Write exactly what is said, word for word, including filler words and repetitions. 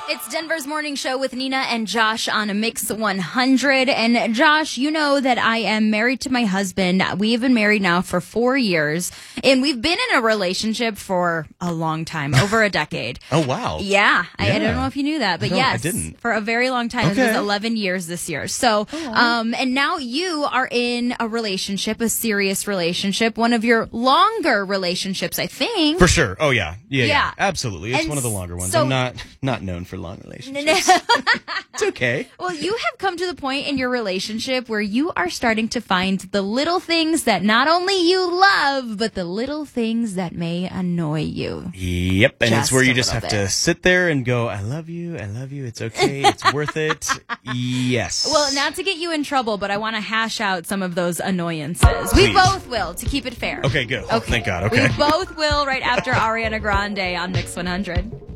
It's Denver's Morning Show with Nina and Josh on a Mix one hundred. And Josh, you know that I am married to my husband. We have been married now for four years, and we've been in a relationship for a long time, over a decade. Oh, wow. Yeah, I, Yeah. I don't know if you knew that, but I don't- I yes, didn't. for a very long time. Okay. It was eleven years this year. So, um, and now you are in a relationship, a serious relationship, one of your longer relationships, I think. For sure. Oh, yeah. Yeah, yeah. Yeah. Absolutely. It's And one of the longer ones. so- I'm not not known for long relationships. It's okay. Well, you have come to the point in your relationship where you are starting to find the little things that not only you love, but the little things that may annoy you. Yep. And Just it's where you a just have little to bit. sit there and go, I love you. I love you. It's okay. It's worth it. Yes. Well, not to get you in trouble, but I want to hash out some of those annoyances. We Please. both will, to keep it fair. Okay, good. Oh, thank God. Okay. We both will right after Ariana Grande on Mix one hundred.